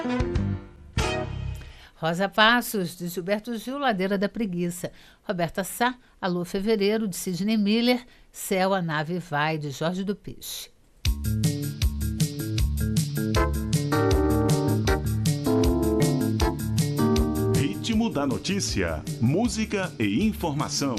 Rosa Passos, de Gilberto Gil, Ladeira da Preguiça. Roberta Sá, Alô Fevereiro, de Sidney Miller. Céu, a Nave Vai, de Jorge do Peixe. Ritmo da notícia, música e informação.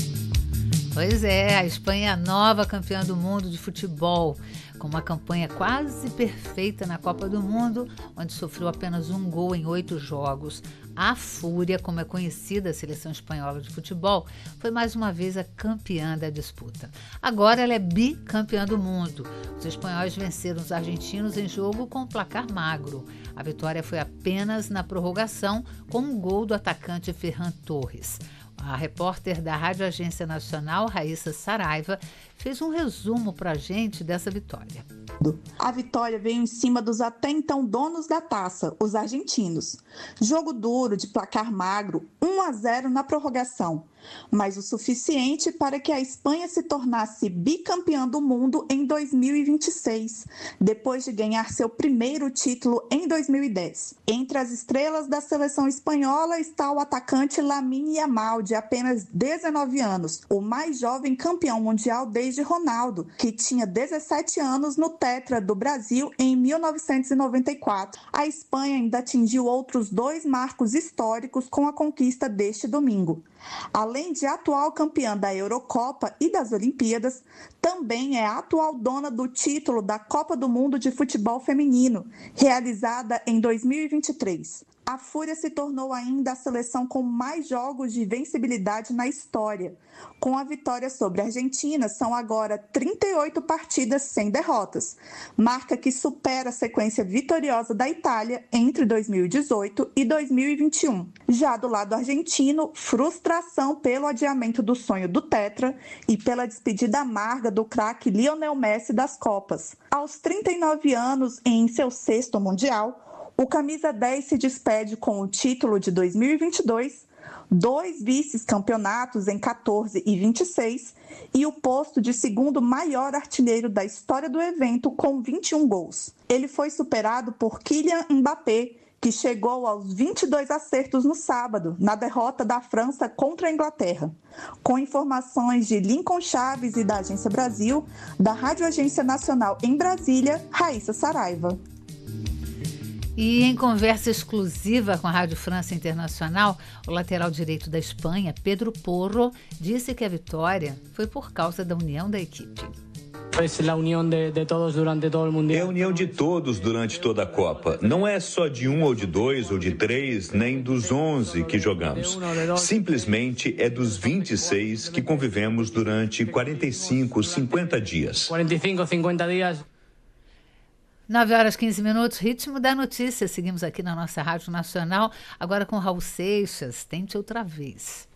Pois é, a Espanha é a nova campeã do mundo de futebol, com uma campanha quase perfeita na Copa do Mundo, onde sofreu apenas um gol em 8 jogos. A Fúria, como é conhecida a seleção espanhola de futebol, foi mais uma vez a campeã da disputa. Agora ela é bicampeã do mundo. Os espanhóis venceram os argentinos em jogo com placar magro. A vitória foi apenas na prorrogação, com um gol do atacante Ferran Torres. A repórter da Rádio Agência Nacional, Raíssa Saraiva, fez um resumo para a gente dessa vitória. A vitória veio em cima dos até então donos da taça, os argentinos. Jogo duro, de placar magro, 1-0 na prorrogação, mas o suficiente para que a Espanha se tornasse bicampeã do mundo em 2026, depois de ganhar seu primeiro título em 2010. Entre as estrelas da seleção espanhola está o atacante Lamine Yamal, de apenas 19 anos, o mais jovem campeão mundial desde Ronaldo, que tinha 17 anos no Tetra do Brasil em 1994. A Espanha ainda atingiu outros 2 marcos históricos com a conquista deste domingo. Além de atual campeã da Eurocopa e das Olimpíadas, também é a atual dona do título da Copa do Mundo de Futebol Feminino, realizada em 2023. A Fúria se tornou ainda a seleção com mais jogos de vencibilidade na história. Com a vitória sobre a Argentina, são agora 38 partidas sem derrotas, marca que supera a sequência vitoriosa da Itália entre 2018 e 2021. Já do lado argentino, frustração pelo adiamento do sonho do Tetra e pela despedida amarga do craque Lionel Messi das Copas. Aos 39 anos, em seu 6º Mundial, o camisa 10 se despede com o título de 2022, 2 vice-campeonatos em 14 e 26 e o posto de segundo maior artilheiro da história do evento com 21 gols. Ele foi superado por Kylian Mbappé, que chegou aos 22 acertos no sábado, na derrota da França contra a Inglaterra. Com informações de Lincoln Chaves e da Agência Brasil, da Rádio Agência Nacional em Brasília, Raíssa Saraiva. E em conversa exclusiva com a Rádio França Internacional, o lateral direito da Espanha, Pedro Porro, disse que a vitória foi por causa da união da equipe. É a união de todos durante todo o Mundial. É a união de todos durante toda a Copa. Não é só de 1 ou de 2 ou de 3, nem dos 11 que jogamos. Simplesmente é dos 26 que convivemos durante 45, 50 dias. 45, 50 dias. 9h15, ritmo da notícia. Seguimos aqui na nossa Rádio Nacional, agora com Raul Seixas. Tente outra vez.